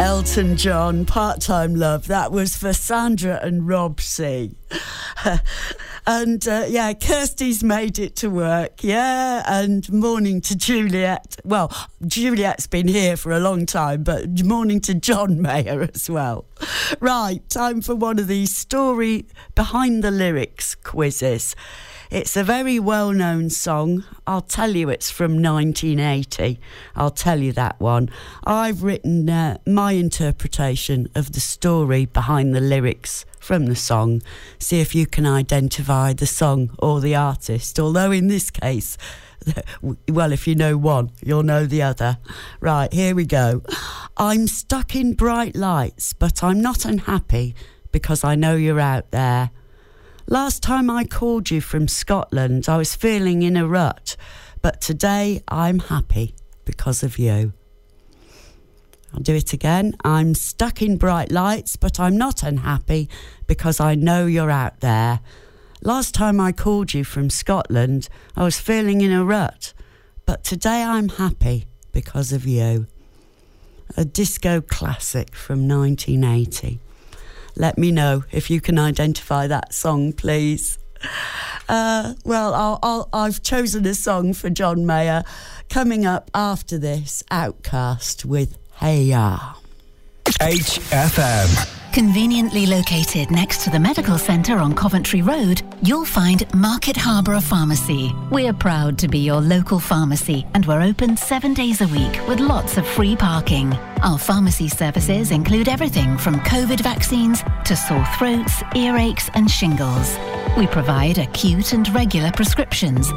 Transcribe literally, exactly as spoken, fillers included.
Elton John, Part-Time Love. That was for Sandra and Rob C. And uh, yeah, Kirsty's made it to work, yeah, and morning to Juliet. Well, Juliet's been here for a long time, but morning to John Mayer as well. Right, time for one of these story behind the lyrics quizzes. It's a very well-known song. I'll tell you it's from nineteen eighty. I'll tell you that one. I've written uh, my interpretation of the story behind the lyrics from the song. See if you can identify the song or the artist. Although in this case, well, if you know one, you'll know the other. Right, here we go. I'm stuck in bright lights, but I'm not unhappy because I know you're out there. Last time I called you from Scotland, I was feeling in a rut, but today I'm happy because of you. I'll do it again. I'm stuck in bright lights, but I'm not unhappy because I know you're out there. Last time I called you from Scotland, I was feeling in a rut, but today I'm happy because of you. A disco classic from nineteen eighty. Let me know if you can identify that song, please. Uh, well, I'll, I'll, I've chosen a song for John Mayer. Coming up after this, Outcast with Hey Ya. H F M. Conveniently located next to the medical centre on Coventry Road, you'll find Market Harbour Pharmacy. We're proud to be your local pharmacy and we're open seven days a week with lots of free parking. Our pharmacy services include everything from COVID vaccines to sore throats, earaches and shingles. We provide acute and regular prescriptions